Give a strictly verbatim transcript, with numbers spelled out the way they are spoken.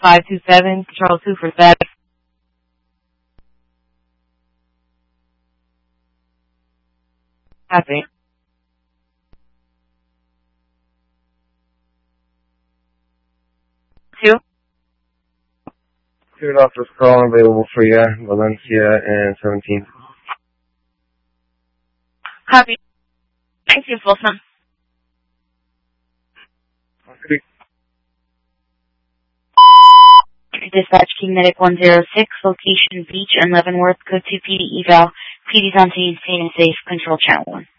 five two seven, control two for seven. Copy. Two. Two doctors call available for you, Valencia and seventeen. Copy. Thank you, Folsom. Copy. Dispatch King Medic one zero six, location Beach and Leavenworth, code two P D eval. P D's on scene, scene is safe, control channel one.